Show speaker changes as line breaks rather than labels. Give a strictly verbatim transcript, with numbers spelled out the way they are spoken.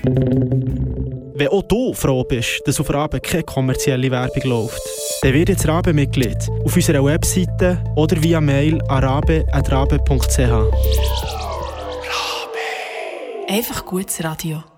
Wenn auch du froh bist, dass auf Rabe keine kommerzielle Werbung läuft, dann wird jetzt Rabe-Mitglied auf unserer Webseite oder via Mail an rabe at rabe punkt c h.
Einfach gutes Radio.